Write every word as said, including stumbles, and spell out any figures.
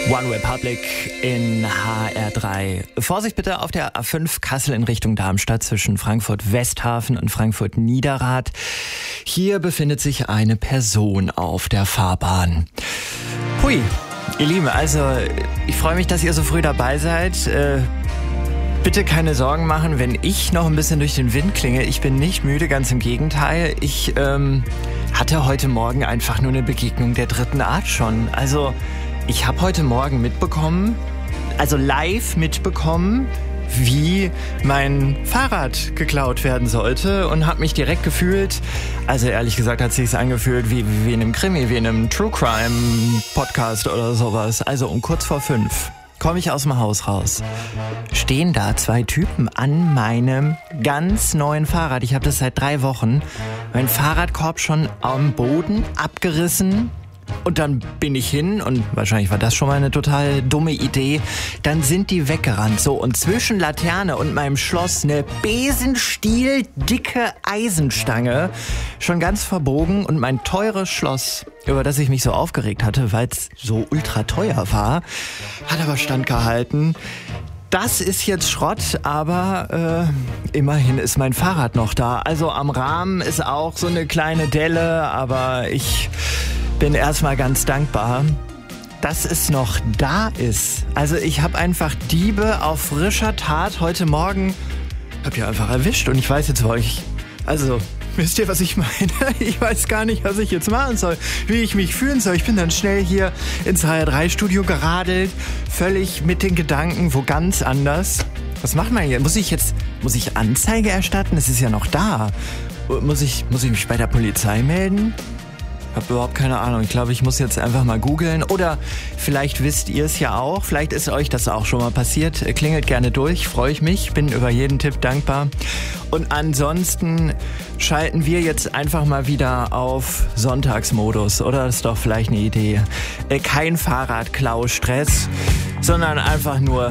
One Republic in H R drei. Vorsicht bitte auf der A fünf Kassel in Richtung Darmstadt zwischen Frankfurt-Westhafen und Frankfurt-Niederrad. Hier befindet sich eine Person auf der Fahrbahn. Hui, ihr Lieben, also ich freue mich, dass ihr so früh dabei seid. Äh, bitte keine Sorgen machen, wenn ich noch ein bisschen durch den Wind klinge. Ich bin nicht müde, ganz im Gegenteil. Ich ähm, hatte heute Morgen einfach nur eine Begegnung der dritten Art schon. Also ich habe heute Morgen mitbekommen, also live mitbekommen, wie mein Fahrrad geklaut werden sollte und habe mich direkt gefühlt, also ehrlich gesagt hat es sich angefühlt wie, wie in einem Krimi, wie in einem True Crime Podcast oder sowas. Also um kurz vor fünf komme ich aus dem Haus raus. Stehen da zwei Typen an meinem ganz neuen Fahrrad. Ich habe das seit drei Wochen. Mein Fahrradkorb schon am Boden abgerissen. Und dann bin ich hin und wahrscheinlich war das schon mal eine total dumme Idee. Dann sind die weggerannt. So, und zwischen Laterne und meinem Schloss eine besenstieldicke Eisenstange. Schon ganz verbogen und mein teures Schloss, über das ich mich so aufgeregt hatte, weil es so ultra teuer war, hat aber standgehalten. Das ist jetzt Schrott, aber äh, immerhin ist mein Fahrrad noch da. Also am Rahmen ist auch so eine kleine Delle, aber ich bin erstmal ganz dankbar, dass es noch da ist. Also ich habe einfach Diebe auf frischer Tat heute Morgen, hab ich einfach erwischt und ich weiß jetzt, wo ich, also wisst ihr, was ich meine? Ich weiß gar nicht, was ich jetzt machen soll, wie ich mich fühlen soll. Ich bin dann schnell hier ins H R drei Studio geradelt, völlig mit den Gedanken wo ganz anders. Was macht man hier? Muss ich jetzt, muss ich Anzeige erstatten? Es ist ja noch da. Muss ich, muss ich mich bei der Polizei melden? Ich habe überhaupt keine Ahnung. Ich glaube, ich muss jetzt einfach mal googeln. Oder vielleicht wisst ihr es ja auch. Vielleicht ist euch das auch schon mal passiert. Klingelt gerne durch, freue ich mich. Bin über jeden Tipp dankbar. Und ansonsten schalten wir jetzt einfach mal wieder auf Sonntagsmodus. Oder? Das ist doch vielleicht eine Idee. Kein Fahrradklau-Stress, sondern einfach nur